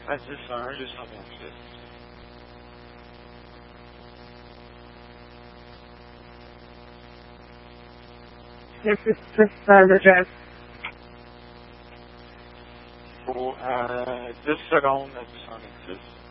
I just don't exist. This is the address. Just don't exist.